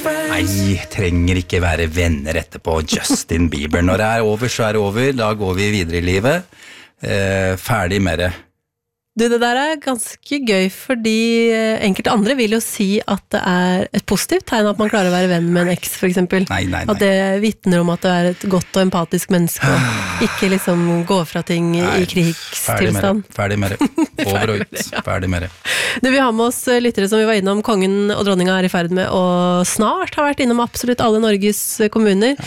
Nei, trenger ikke være venner etterpå. Justin Bieber. Når det over, så det over. Da går vi videre i livet. Ferdig med det. Du, det der ganske gøy, fordi enkelte andre vil jo si at det et positivt tegn at man klarer å være venn med en eks, for eksempel. Nei. At det vitner om at du et godt og empatisk menneske, og ikke liksom gå fra ting i krigstilstand. Ferdig med det. Over og ut. Ferdig med det. Du, vi har med oss lyttere som vi var innom. Kongen og dronninga i ferd med, og snart har vært innom absolutt alle Norges kommuner.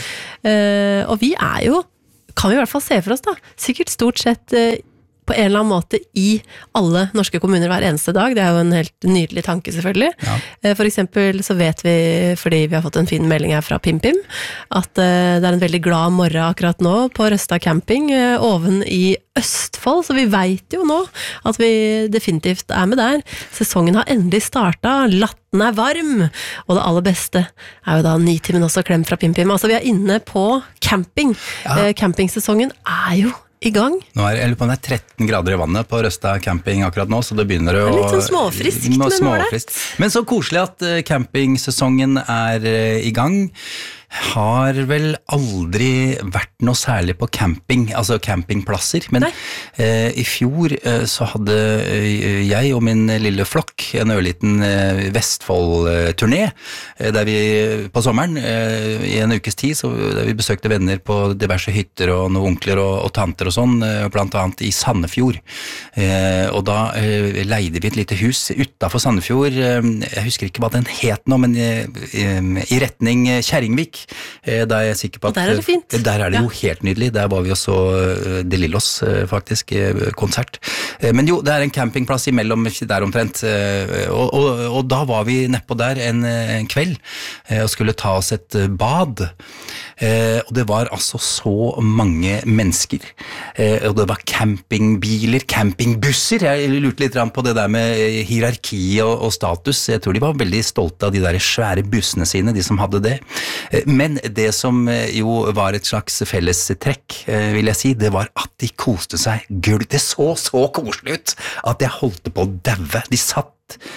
Og vi jo, kan vi i hvert fall se for oss da, sikkert stort sett på en eller annen måte i alle norske kommuner hver eneste dag. Det jo en helt nydelig tanke, selvfølgelig. Ja. For eksempel så vet vi, fordi vi har fått en fin melding her fra Pim-Pim, at det en veldig glad morgen akkurat nå på Røsta camping, oven i Østfold, så vi vet jo nå at vi definitivt med der. Sesongen har endelig startet, latten varm, og det aller beste jo da Nitimen også klem fra Pim-Pim. Altså vi inne på camping. Ja. Campingsesongen jo i gang. Nå jeg lurer på om det 13 grader i vannet på Røsta camping akkurat nå, så det begynner å... Litt sånn småfriskt, men småfriskt. Men så koselig at campingsesongen i gang. Har vel aldri vært noe særlig på camping, altså campingplasser, men i fjor så hadde jeg og min lille flokk en ørliten Vestfold-turné, der vi på sommeren i en ukes tid, så der vi besøkte venner på diverse hytter og noen onkler og tanter og sånn, blant annet i Sandefjord. Og da leide vi et lite hus utenfor Sandefjord, jeg husker ikke hva den het nå, men i retning Kjerringvik. Da jeg sikker på at der det fint. Der det jo helt nydelig. Der var vi også De Lillos faktisk konsert. Men jo, det en campingplass imellom der omtrent. Og da var vi nedpå der en kveld og skulle ta oss et bad. Og det var altså så mange mennesker. Og det var campingbiler, campingbusser. Jeg lurte litt på det der med hierarki og status. Jeg tror de var veldig stolte av de der svære bussene sine, de som hadde det. Men det som jo var et slags felles trekk, vil jeg si, det var at de koste seg gull. Det så koselig ut at jeg holdt på å daue. De satt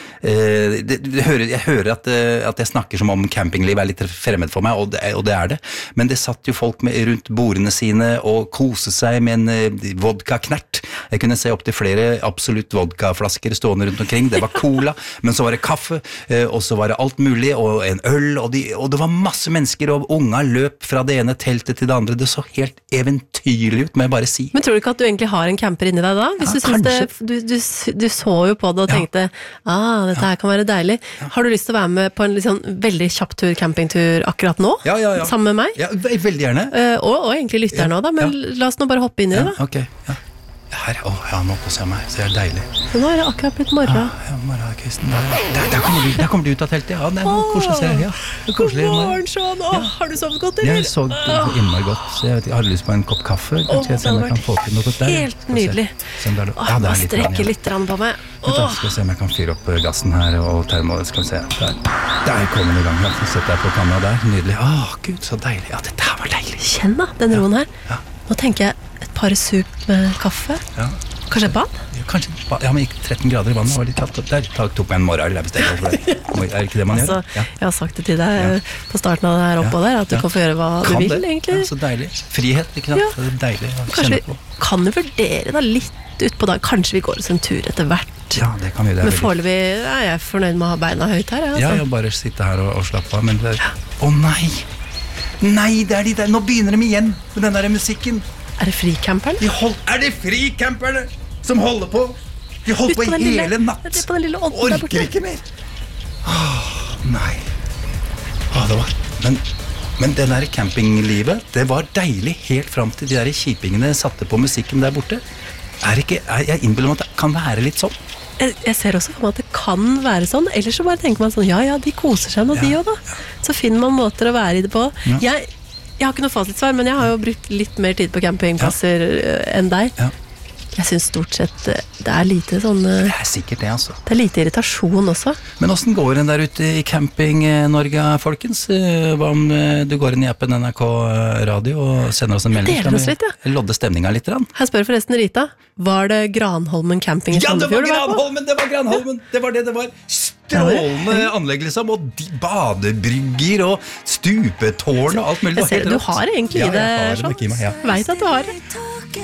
jeg hører at jeg snakker som om campingliv litt fremmed for meg, og det det. Men det satt jo folk rundt bordene sine og kose seg med en vodka-knert. Jeg kunne se opp til flere absolutt vodkaflasker stående rundt omkring. Det var cola, men så var det kaffe, og så var det alt mulig, og en øl, og det var masse mennesker, og unger løp fra det ene teltet til det andre. Det så helt eventyrlig ut, må jeg bare si. Men tror du ikke at du egentlig har en camper inni deg da? Hvis du synes du så jo på det og tenkte dette her kan være deilig. Har du lyst til å være med på en liksom veldig kjapp tur, campingtur akkurat nå? Ja. Sammen med meg? Ja, veldig gjerne. Og egentlig lytter nå da, men la oss nå bare hoppe inn i det da. Ok, Her, nå koser jeg meg, så det deilig. Så nå det akkurat blitt morgen. Ja, morgenkvisten. Der kommer du ut av teltet, ja. Det koselig å se, ja. God morgen, Sean. Har du sovet godt, eller? Jeg sov innmari godt, så jeg har lyst på en kopp kaffe. Kanskje jeg ser om jeg kan få til noe der. Helt nydelig. Jeg strekker litt på meg. Skal vi se om jeg kan fyre opp gassen her og termo, skal vi se. Der kommer den i gang, så setter jeg på kanna der. Nydelig. Gud, så deilig. Ja, dette her var deilig. Kjenn da, den roen her. Nå tenker jeg et par sup med kaffe. Kanskje et bad? Kanskje et bad. Ja, men ikke 13 grader i vannet var litt kaldt. Der tok jeg en morgen, det bestemt. Det ikke det man gjør? Jeg har sagt det til deg på starten av det her oppå der, at du kan få gjøre hva du vil, egentlig. Ja, så deilig. Frihet, ikke sant? Det deilig å kjenne på. Kan du vurdere da litt ut på dag? Kanskje vi går oss en tur etter hvert? Ja, det kan vi. Men foreløpig jeg fornøyd med å ha beina høyt her. Ja, jeg bare sitte her og slappe av, men det nei! Nei, det de der! Nå begynner de igjen med den der musikken. Det fricamperne? Det fricamperne som holder på? De holdt på i hele natt. Orker ikke mer. Nei. Det var... Men det der campinglivet, det var deilig helt frem til de der kjipingene satte på musikken der borte. Jeg innbiller meg at det kan være litt sånn. Jeg ser også for meg at det kan være sånn. Ellers så bare tenker man sånn, de koser seg nå, de også da. Så finner man måter å være i det på. Jeg har ikke noe fasitsvar, men jeg har jo brukt litt mer tid på campingplasser enn deg. Jeg synes stort sett det lite sånn... Det sikkert det, altså. Det lite irritasjon også. Men hvordan går den der ute i Camping-Norge, folkens? Hva om du går inn i appen NRK Radio og sender oss en melding? Deler oss litt, Lodde stemningen litt. Her spør forresten Rita, var det Granholmen camping i Sandefjord? Ja, det var Granholmen! Det var det var! strålende anlegg, liksom, og badebrygger og stupetårn og alt mulig. Jeg ser, du har egentlig i det, jeg har det nok i meg, ja. Vet at du har det.